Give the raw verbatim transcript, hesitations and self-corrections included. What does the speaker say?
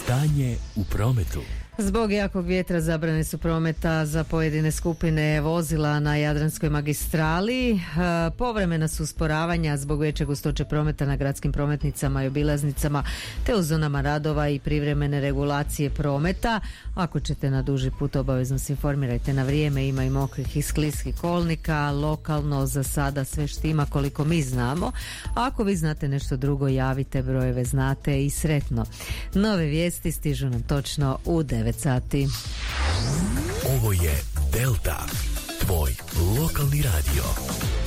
Stanje u prometu. Zbog jakog vjetra zabrane su prometa za pojedine skupine vozila na Jadranskoj magistrali. E, povremena su usporavanja zbog veće gustoće prometa na gradskim prometnicama i obilaznicama te u zonama radova i privremene regulacije prometa. Ako ćete na duži put, obavezno se informirajte na vrijeme, ima i mokrih i skliskih kolnika. Lokalno za sada sve štima koliko mi znamo. A ako vi znate nešto drugo, javite, brojeve znate i sretno. Nove vijesti stižu nam točno u devet sati. Ovo je Delta, tvoj lokalni radio.